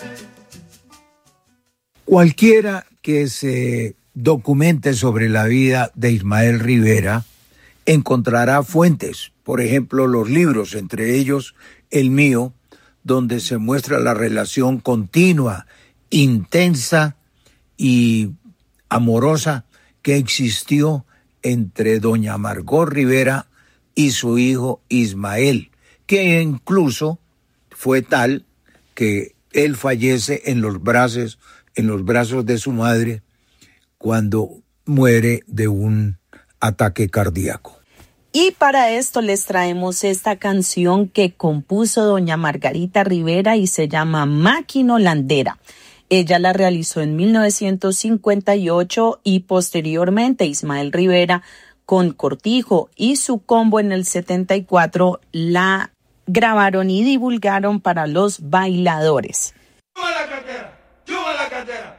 Cualquiera que se documente sobre la vida de Ismael Rivera encontrará fuentes, por ejemplo, los libros, entre ellos el mío, donde se muestra la relación continua, intensa y amorosa que existió entre doña Margot Rivera y su hijo Ismael, que incluso fue tal que él fallece en los brazos de su madre cuando muere de un ataque cardíaco. Y para esto les traemos esta canción que compuso doña Margarita Rivera y se llama Máquina Holandera. Ella la realizó en 1958 y posteriormente Ismael Rivera con Cortijo y su combo en el 74 la grabaron y divulgaron para los bailadores. ¡Chupa la cartera! ¡Chupa la cartera!